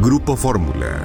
Grupo Fórmula.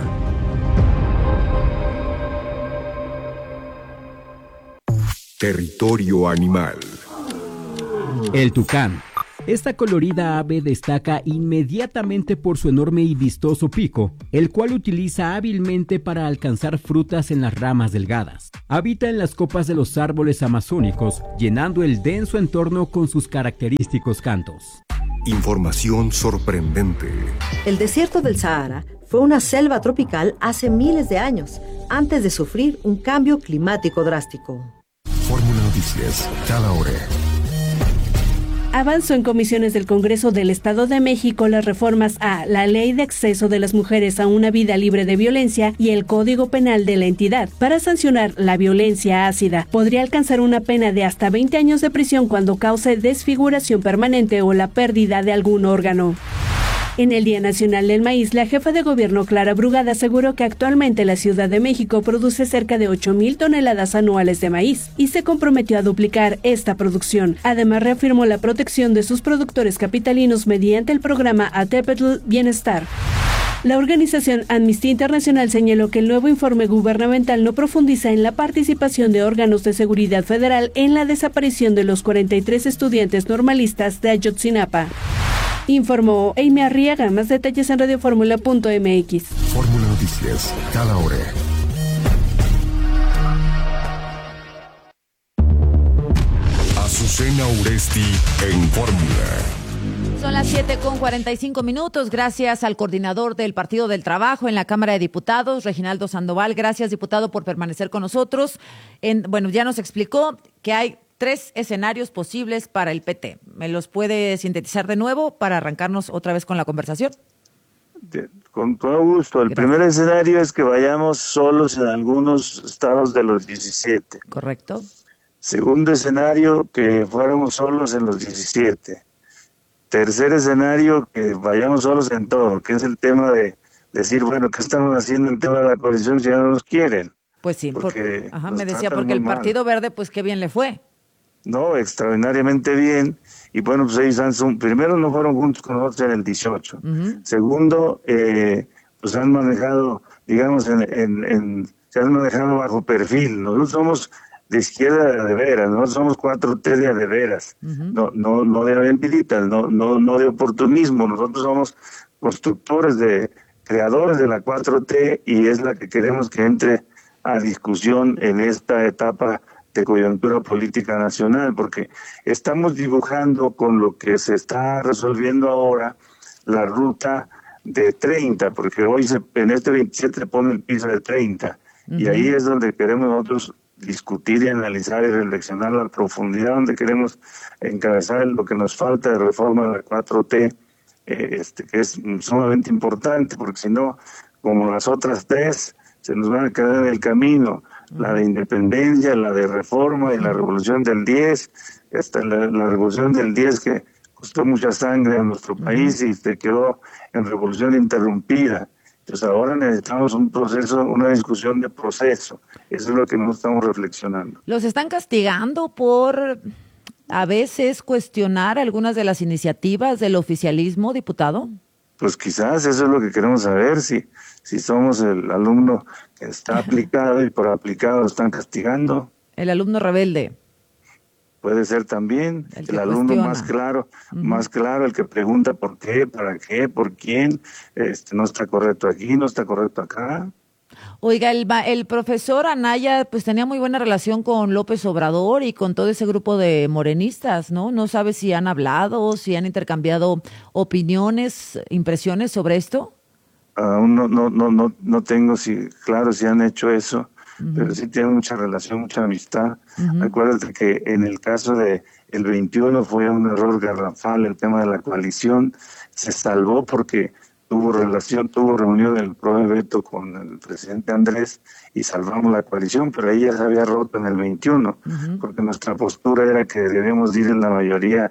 Territorio animal. El tucán. Esta colorida ave destaca inmediatamente por su enorme y vistoso pico, el cual utiliza hábilmente para alcanzar frutas en las ramas delgadas. Habita en las copas de los árboles amazónicos, llenando el denso entorno con sus característicos cantos. Información sorprendente. El desierto del Sahara fue una selva tropical hace miles de años, antes de sufrir un cambio climático drástico. Fórmula Noticias, cada hora. Avanzó en comisiones del Congreso del Estado de México las reformas a la Ley de Acceso de las Mujeres a una Vida Libre de Violencia y el Código Penal de la entidad. Para sancionar la violencia ácida, podría alcanzar una pena de hasta 20 años de prisión cuando cause desfiguración permanente o la pérdida de algún órgano. En el Día Nacional del Maíz, la jefa de gobierno Clara Brugada aseguró que actualmente la Ciudad de México produce cerca de 8,000 toneladas anuales de maíz y se comprometió a duplicar esta producción. Además, reafirmó la protección de sus productores capitalinos mediante el programa Atepetl Bienestar. La organización Amnistía Internacional señaló que el nuevo informe gubernamental no profundiza en la participación de órganos de seguridad federal en la desaparición de los 43 estudiantes normalistas de Ayotzinapa. Informó Amy Arriaga. Más detalles en radioformula.mx. Fórmula Noticias, cada hora. Azucena Uresti en Fórmula. Son las 7:45. Gracias al coordinador del Partido del Trabajo en la Cámara de Diputados, Reginaldo Sandoval. Gracias, diputado, por permanecer con nosotros. Ya nos explicó que hay 3 escenarios posibles para el PT. ¿Me los puede sintetizar de nuevo para arrancarnos otra vez con la conversación? Con todo gusto. El primer escenario es que vayamos solos en algunos estados de los 17. Correcto. Segundo escenario, que fuéramos solos en los 17. Tercer escenario, que vayamos solos en todo, que es el tema de decir, bueno, ¿qué estamos haciendo en el tema de la coalición si ya no nos quieren? Pues sí, porque me decía, porque el Partido Verde, pues qué bien le fue. No, extraordinariamente bien. Y bueno, pues ellos primero no fueron juntos con nosotros en el 18. Uh-huh. Segundo, pues han manejado, digamos, se han manejado bajo perfil. Nosotros somos de izquierda de veras, nosotros somos 4T de veras. Uh-huh. No de aventilitas, no de oportunismo. Nosotros somos constructores creadores de la 4T y es la que queremos que entre a discusión en esta etapa de coyuntura política nacional, porque estamos dibujando con lo que se está resolviendo ahora la ruta de 30, porque hoy en este 27 pone el piso de 30, uh-huh. Y ahí es donde queremos nosotros discutir y analizar y reflexionar la profundidad, donde queremos encabezar lo que nos falta de reforma de la 4T, que es sumamente importante, porque si no, como las otras 3, se nos van a quedar en el camino. La de independencia, la de reforma y la revolución del 10, hasta la revolución del 10 que costó mucha sangre a nuestro país y se quedó en revolución interrumpida. Entonces ahora necesitamos un proceso, una discusión de proceso. Eso es lo que nos estamos reflexionando. ¿Los están castigando por a veces cuestionar algunas de las iniciativas del oficialismo, diputado? Pues quizás eso es lo que queremos saber, si somos el alumno que está aplicado y por aplicado lo están castigando. El alumno rebelde. Puede ser también el alumno cuestiona. Más claro, el que pregunta por qué, para qué, por quién, no está correcto aquí, no está correcto acá. Oiga, el profesor Anaya pues tenía muy buena relación con López Obrador y con todo ese grupo de morenistas, ¿no? No sabe si han hablado, si han intercambiado opiniones, impresiones sobre esto. Aún no tengo claro si han hecho eso, uh-huh. Pero sí tienen mucha relación, mucha amistad. Uh-huh. Acuérdate que en el caso de el 21 fue un error garrafal el tema de la coalición, se salvó porque tuvo reunión el profe Beto con el presidente Andrés y salvamos la coalición, pero ahí ya se había roto en el 21, uh-huh. Porque nuestra postura era que debíamos ir en la mayoría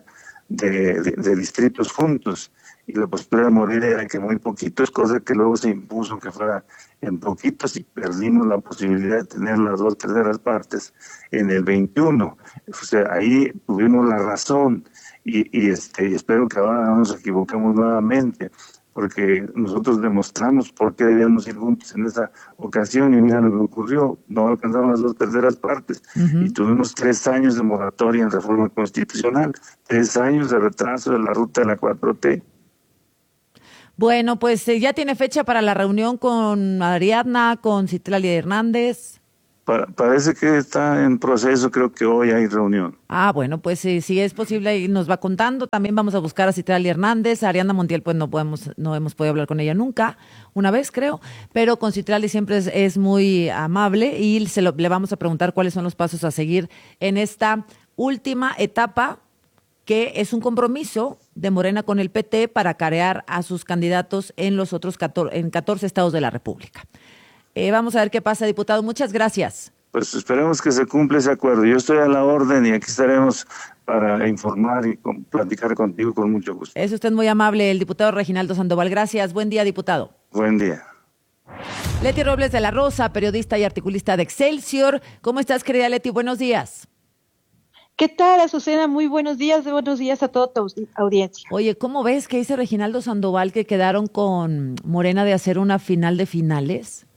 de distritos juntos, y la postura de Moreira era que muy poquitos, cosa que luego se impuso que fuera en poquitos y perdimos la posibilidad de tener las 2/3 partes en el 21. O sea, ahí tuvimos la razón y espero que ahora no nos equivoquemos nuevamente. porque nosotros demostramos por qué debíamos ir juntos en esa ocasión y mira lo que ocurrió, no alcanzaron las 2/3 partes y tuvimos 3 años de moratoria en reforma constitucional, 3 años de retraso de la ruta de la 4T. Bueno, pues ya tiene fecha para la reunión con Ariadna, con Citlali Hernández. Parece que está en proceso, creo que hoy hay reunión. Bueno, pues si es posible y nos va contando. También vamos a buscar a Citlali Hernández. A Ariadna Montiel pues no hemos podido hablar con ella nunca, una vez creo, pero con Citlali siempre es muy amable y le vamos a preguntar cuáles son los pasos a seguir en esta última etapa, que es un compromiso de Morena con el PT para carear a sus candidatos en los otros 14 estados de la República. Vamos a ver qué pasa, diputado. Muchas gracias. Pues esperemos que se cumpla ese acuerdo. Yo estoy a la orden y aquí estaremos para informar y platicar contigo con mucho gusto. Es usted muy amable, el diputado Reginaldo Sandoval. Gracias. Buen día, diputado. Buen día. Leti Robles de la Rosa, periodista y articulista de Excelsior. ¿Cómo estás, querida Leti? Buenos días. ¿Qué tal, Azucena? Muy buenos días a toda tu audiencia. Oye, ¿cómo ves que dice Reginaldo Sandoval que quedaron con Morena de hacer una final de finales?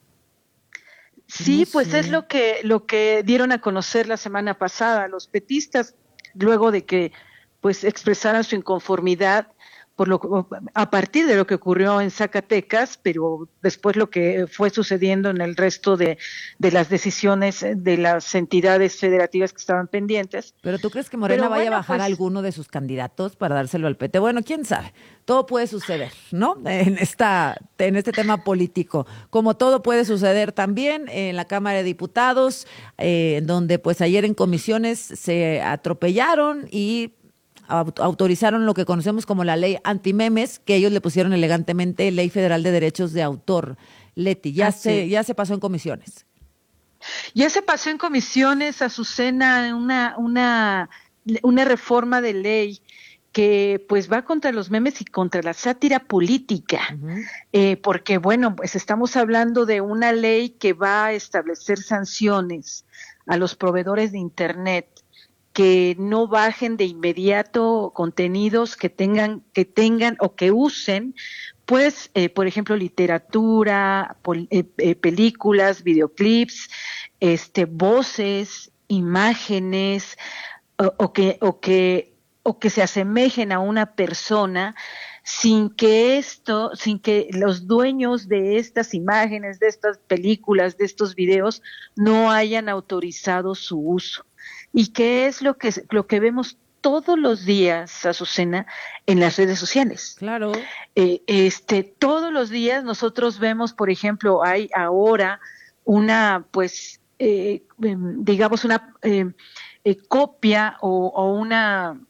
Sí, No pues sé. es lo que dieron a conocer la semana pasada los petistas, luego de que pues expresaran su inconformidad a partir de lo que ocurrió en Zacatecas, pero después lo que fue sucediendo en el resto de las decisiones de las entidades federativas que estaban pendientes. ¿Pero tú crees que Morena vaya a bajar alguno de sus candidatos para dárselo al PT? Bueno, quién sabe. Todo puede suceder, ¿no? En este tema político. Como todo puede suceder también en la Cámara de Diputados, donde pues ayer en comisiones se atropellaron y autorizaron lo que conocemos como la ley antimemes, que ellos le pusieron elegantemente Ley Federal de Derechos de Autor. Leti, ya se pasó en comisiones. Ya se pasó en comisiones, Azucena, una reforma de ley que pues va contra los memes y contra la sátira política, porque bueno, pues estamos hablando de una ley que va a establecer sanciones a los proveedores de Internet que no bajen de inmediato contenidos que tengan o que usen, pues, por ejemplo, literatura, películas, videoclips, voces, imágenes, o que se asemejen a una persona sin que los dueños de estas imágenes, de estas películas, de estos videos no hayan autorizado su uso. ¿Y qué es lo que vemos todos los días, Azucena, en las redes sociales? Claro. Todos los días nosotros vemos, por ejemplo, hay ahora una, pues, digamos, una copia o una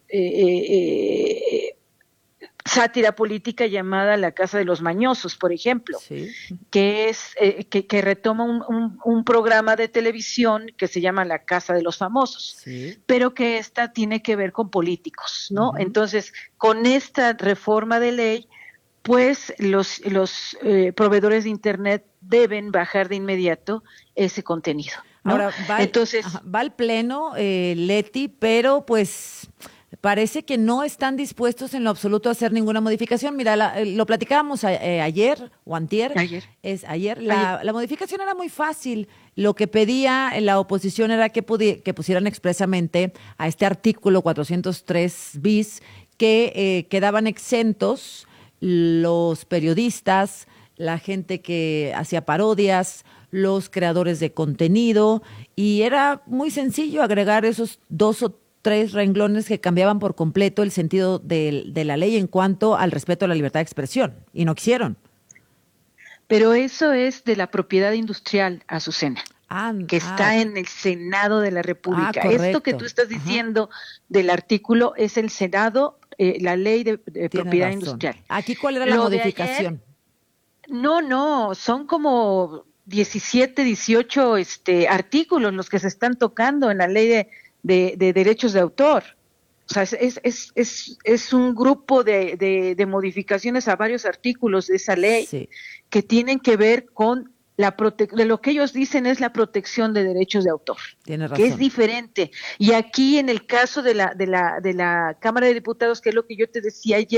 sátira política llamada La Casa de los Mañosos, por ejemplo, sí, que es que retoma un programa de televisión que se llama La Casa de los Famosos, sí, pero que esta tiene que ver con políticos, ¿no? Entonces, con esta reforma de ley, pues los proveedores de Internet deben bajar de inmediato ese contenido, ¿no? Ahora, Entonces, va al pleno, Leti, pero pues parece que no están dispuestos en lo absoluto a hacer ninguna modificación. Mira, lo platicábamos ayer o antier. Ayer. La modificación era muy fácil. Lo que pedía la oposición era que pusieran expresamente a este artículo 403 bis que quedaban exentos los periodistas, la gente que hacía parodias, los creadores de contenido, y era muy sencillo agregar esos 2 o 3 renglones que cambiaban por completo el sentido de la ley en cuanto al respeto a la libertad de expresión, y no quisieron. Pero eso es de la propiedad industrial, Azucena, que está en el Senado de la República. Esto que tú estás diciendo del artículo es el Senado, la ley de propiedad razón. Industrial. ¿Aquí cuál era la modificación? No, son como 17, 18 artículos los que se están tocando en la ley de derechos de autor. O sea, es un grupo de modificaciones a varios artículos de esa ley, sí, que tienen que ver con de lo que ellos dicen es la protección de derechos de autor, tiene razón, que es diferente. Y aquí en el caso de la Cámara de Diputados, que es lo que yo te decía ayer,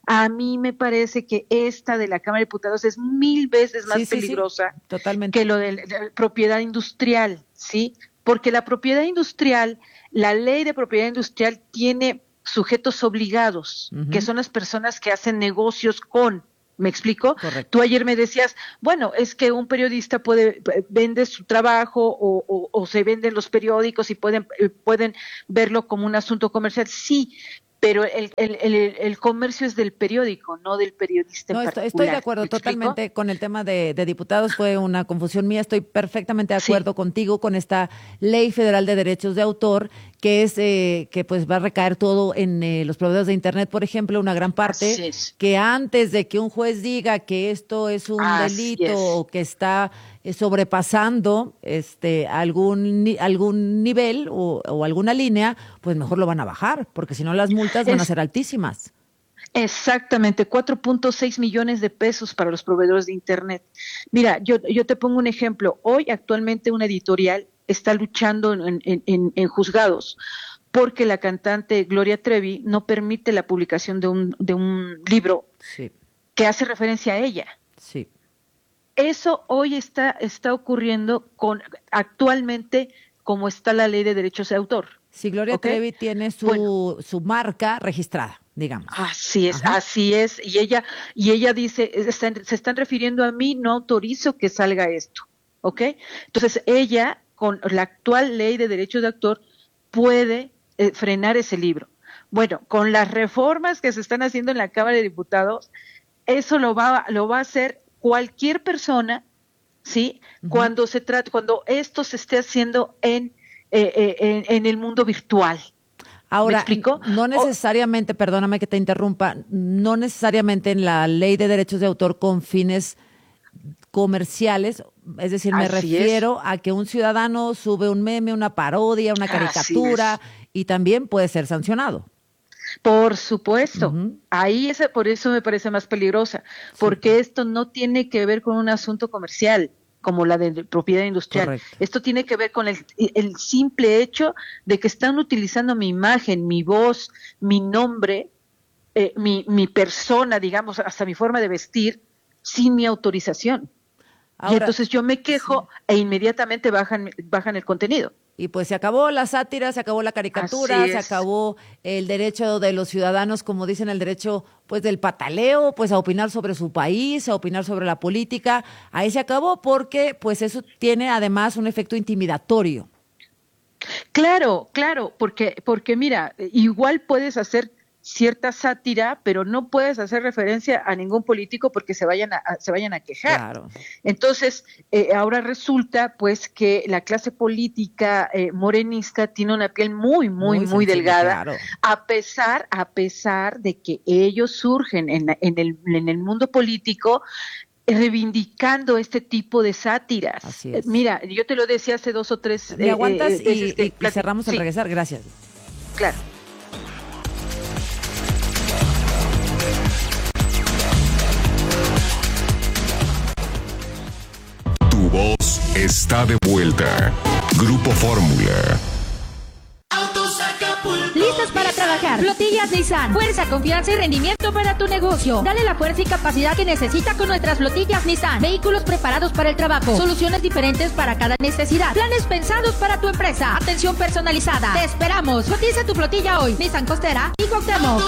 A mí me parece que esta de la Cámara de Diputados es 1000 veces más peligrosa totalmente, que lo de la propiedad industrial, ¿sí? Porque la propiedad industrial, la ley de propiedad industrial tiene sujetos obligados, que son las personas que hacen negocios con. ¿Me explico? Correcto. Tú ayer me decías, bueno, es que un periodista vende su trabajo o se venden los periódicos y pueden verlo como un asunto comercial. Sí, pero el comercio es del periódico, no del periodista en particular. Estoy de acuerdo totalmente con el tema de diputados. Fue una confusión mía. Estoy perfectamente de acuerdo contigo con esta Ley Federal de Derechos de Autor, que es que pues va a recaer todo en los proveedores de Internet, por ejemplo, una gran parte, que antes de que un juez diga que esto es un delito o que está sobrepasando algún nivel o alguna línea, pues mejor lo van a bajar, porque si no las multas van a ser altísimas. Exactamente, 4.6 millones de pesos para los proveedores de Internet. Mira, yo te pongo un ejemplo. Hoy actualmente una editorial está luchando en juzgados porque la cantante Gloria Trevi no permite la publicación de un libro que hace referencia a ella. Sí. Eso hoy está ocurriendo actualmente como está la ley de derechos de autor. Si Gloria Trevi tiene su marca registrada, digamos. Así es. Y ella dice, se están refiriendo a mí, no autorizo que salga esto, ¿ok? Entonces ella, con la actual ley de derechos de autor, puede frenar ese libro. Bueno, con las reformas que se están haciendo en la Cámara de Diputados, eso lo va a hacer cualquier persona, ¿sí? Cuando esto se esté haciendo en el mundo virtual. Ahora, ¿me explico? No necesariamente, perdóname que te interrumpa, no necesariamente en la Ley de Derechos de Autor con fines comerciales, es decir, me refiero a que un ciudadano sube un meme, una parodia, una caricatura y también puede ser sancionado. Por supuesto, por eso me parece más peligrosa, porque esto no tiene que ver con un asunto comercial como la de propiedad industrial. Correcto. Esto tiene que ver con el simple hecho de que están utilizando mi imagen, mi voz, mi nombre, mi persona, digamos, hasta mi forma de vestir, sin mi autorización. Ahora, y entonces yo me quejo e inmediatamente bajan el contenido. Y pues se acabó la sátira, se acabó la caricatura, se acabó el derecho de los ciudadanos, como dicen, el derecho pues del pataleo, pues a opinar sobre su país, a opinar sobre la política. Ahí se acabó porque pues eso tiene además un efecto intimidatorio. Claro, porque mira, igual puedes hacer cierta sátira, pero no puedes hacer referencia a ningún político porque se vayan a quejar. Claro. Entonces, ahora resulta pues que la clase política morenista tiene una piel muy delgada, claro. a pesar de que ellos surgen en el mundo político reivindicando este tipo de sátiras. Así es. Mira, yo te lo decía hace 2 o 3 ¿Me aguantas y cerramos al regresar? Gracias. Claro. Tu voz está de vuelta. Grupo Fórmula. ¿Listos para trabajar? Flotillas Nissan. Fuerza, confianza y rendimiento para tu negocio. Dale la fuerza y capacidad que necesita con nuestras flotillas Nissan. Vehículos preparados para el trabajo. Soluciones diferentes para cada necesidad. Planes pensados para tu empresa. Atención personalizada. Te esperamos. Cotiza tu flotilla hoy. Nissan Costera y Cuauhtémoc.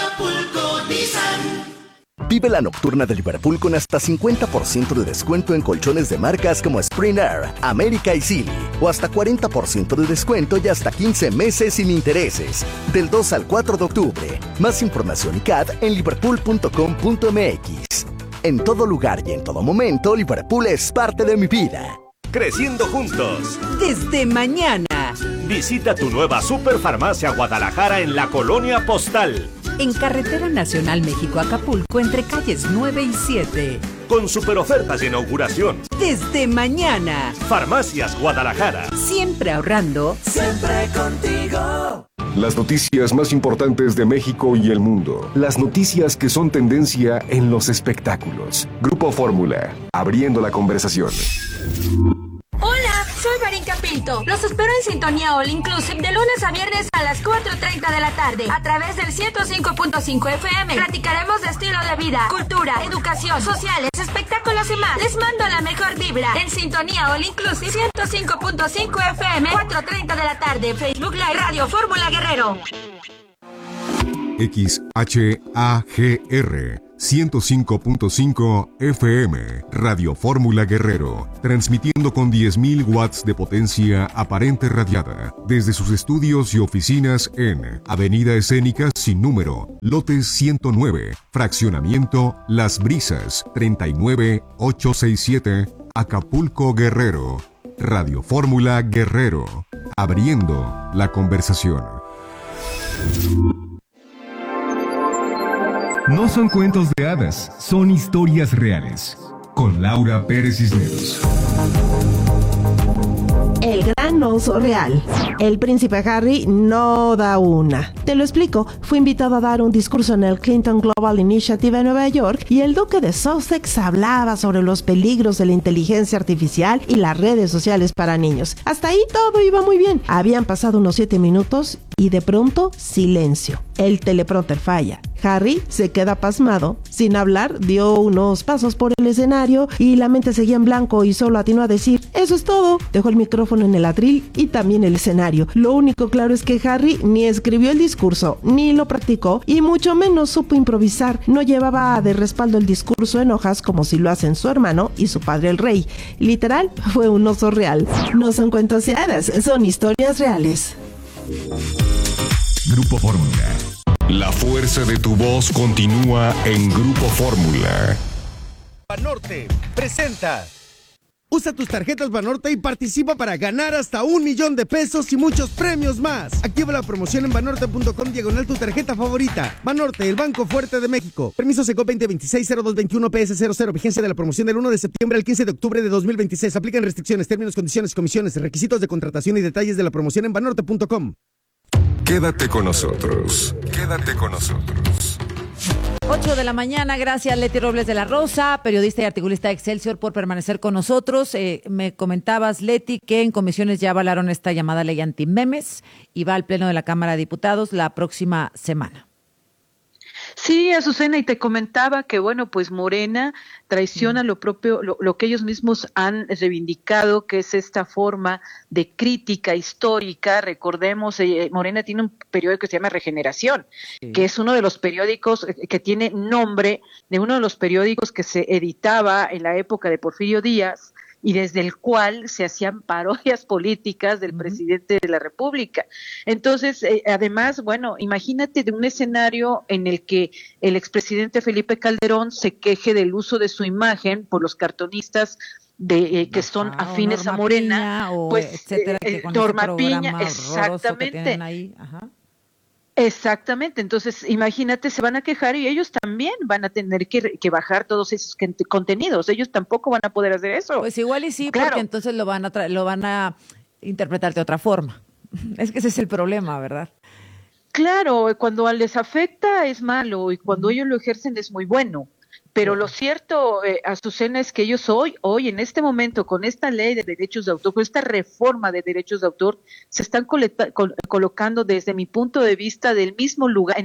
Vive la nocturna de Liverpool con hasta 50% de descuento en colchones de marcas como Spring Air, América y Sealy. O hasta 40% de descuento y hasta 15 meses sin intereses. Del 2 al 4 de octubre. Más información y CAD en liverpool.com.mx. En todo lugar y en todo momento, Liverpool es parte de mi vida. Creciendo juntos. Desde mañana. Visita tu nueva Superfarmacia Guadalajara en la Colonia Postal. En Carretera Nacional México-Acapulco, entre calles 9 y 7. Con superofertas de inauguración. Desde mañana. Farmacias Guadalajara. Siempre ahorrando. Siempre contigo. Las noticias más importantes de México y el mundo. Las noticias que son tendencia en los espectáculos. Grupo Fórmula. Abriendo la conversación. Hola, soy Marín Capil, momento. Los espero en Sintonía All Inclusive de lunes a viernes a las 4:30 de la tarde a través del 105.5 FM. Platicaremos de estilo de vida, cultura, educación, sociales, espectáculos y más. Les mando la mejor vibra en Sintonía All Inclusive 105.5 FM, 4:30 de la tarde. Facebook Live Radio Fórmula Guerrero. XHAGR 105.5 FM, Radio Fórmula Guerrero, transmitiendo con 10.000 watts de potencia aparente radiada, desde sus estudios y oficinas en Avenida Escénica sin número, lote 109, fraccionamiento Las Brisas, 39867, Acapulco, Guerrero. Radio Fórmula Guerrero, abriendo la conversación. No son cuentos de hadas, son historias reales. Con Laura Pérez Cisneros. El gran oso real. El príncipe Harry no da una. Te lo explico. Fue invitado a dar un discurso en el Clinton Global Initiative en Nueva York y el duque de Sussex hablaba sobre los peligros de la inteligencia artificial y las redes sociales para niños. Hasta ahí todo iba muy bien. Habían pasado unos 7 minutos y de pronto silencio. El teleprompter falla. Harry se queda pasmado. Sin hablar, dio unos pasos por el escenario y la mente seguía en blanco y solo atinó a decir: eso es todo. Dejó el micrófono en el atril y también el escenario. Lo único claro es que Harry ni escribió el discurso, ni lo practicó y mucho menos supo improvisar. No llevaba de respaldo el discurso en hojas como si lo hacen su hermano y su padre el rey. Literal, fue un oso real. No son cuentos de hadas, son historias reales. Grupo Fórmula. La fuerza de tu voz continúa en Grupo Fórmula. Banorte presenta. Usa tus tarjetas Banorte y participa para ganar hasta 1 millón de pesos y muchos premios más. Activa la promoción en banorte.com/ tu tarjeta favorita. Banorte, el Banco Fuerte de México. Permiso Seco 2026-0221 PS00. Vigencia de la promoción del 1 de septiembre al 15 de octubre de 2026. Aplican restricciones, términos, condiciones, comisiones, requisitos de contratación y detalles de la promoción en banorte.com. Quédate con nosotros. Quédate con nosotros. 8 de la mañana, gracias Leti Robles de la Rosa, periodista y articulista de Excelsior, por permanecer con nosotros. Me comentabas, Leti, que en comisiones ya avalaron esta llamada ley antimemes y va al Pleno de la Cámara de Diputados la próxima semana. Sí, Azucena, y te comentaba que, bueno, pues Morena traiciona lo propio, lo que ellos mismos han reivindicado, que es esta forma de crítica histórica. Recordemos, Morena tiene un periódico que se llama Regeneración, que es uno de los periódicos que tiene nombre de uno de los periódicos que se editaba en la época de Porfirio Díaz, y desde el cual se hacían parodias políticas del presidente de la República. Entonces, además, bueno, imagínate de un escenario en el que el expresidente Felipe Calderón se queje del uso de su imagen por los cartonistas que son afines a Morena, Piña, pues etcétera, Norma Piña, exactamente. Exactamente, entonces imagínate, se van a quejar y ellos también van a tener que bajar todos esos contenidos, ellos tampoco van a poder hacer eso. Pues igual y sí, claro, porque entonces lo van a interpretar de otra forma. Es que ese es el problema, ¿verdad? Claro, cuando les afecta es malo y cuando ellos lo ejercen es muy bueno. Pero lo cierto, Azucena, es que ellos hoy en este momento, con esta ley de derechos de autor, con esta reforma de derechos de autor, se están colocando, desde mi punto de vista, en el mismo lugar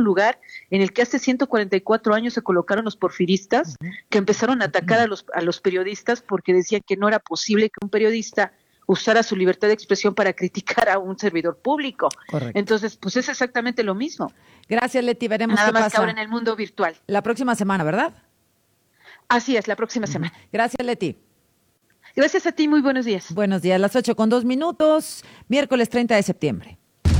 en el que hace 144 años se colocaron los porfiristas, que empezaron a atacar a los periodistas porque decían que no era posible que un periodista usara su libertad de expresión para criticar a un servidor público. Correcto. Entonces, pues es exactamente lo mismo. Gracias, Leti, veremos Nada qué más pasa. que ahora en el mundo virtual. La próxima semana, ¿verdad? Así es, la próxima semana. Gracias, Leti. Gracias a ti, muy buenos días. Buenos días, las 8:02, miércoles 30 de septiembre.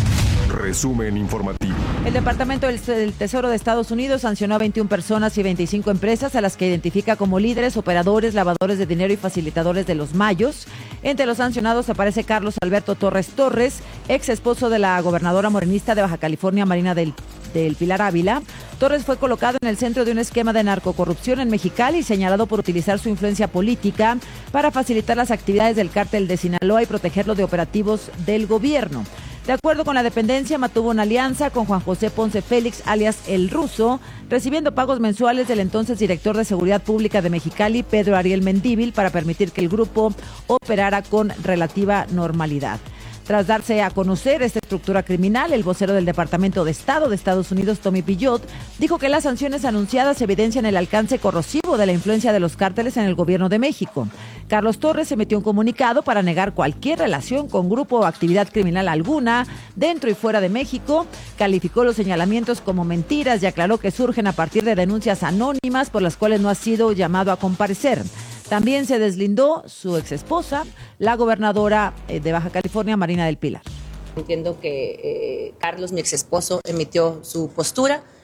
Resumen informativo. El Departamento del Tesoro de Estados Unidos sancionó a 21 personas y 25 empresas a las que identifica como líderes, operadores, lavadores de dinero y facilitadores de los mayos. Entre los sancionados aparece Carlos Alberto Torres Torres, ex esposo de la gobernadora morenista de Baja California, Marina del Pilar Ávila. Torres fue colocado en el centro de un esquema de narcocorrupción en Mexicali y señalado por utilizar su influencia política para facilitar las actividades del cártel de Sinaloa y protegerlo de operativos del gobierno. De acuerdo con la dependencia, mantuvo una alianza con Juan José Ponce Félix, alias El Ruso, recibiendo pagos mensuales del entonces director de Seguridad Pública de Mexicali, Pedro Ariel Mendívil, para permitir que el grupo operara con relativa normalidad. Tras darse a conocer esta estructura criminal, el vocero del Departamento de Estado de Estados Unidos, Tommy Pillot, dijo que las sanciones anunciadas evidencian el alcance corrosivo de la influencia de los cárteles en el gobierno de México. Carlos Torres emitió un comunicado para negar cualquier relación con grupo o actividad criminal alguna dentro y fuera de México, calificó los señalamientos como mentiras y aclaró que surgen a partir de denuncias anónimas por las cuales no ha sido llamado a comparecer. También se deslindó su exesposa, la gobernadora de Baja California, Marina del Pilar. Entiendo que Carlos, mi exesposo, emitió su postura.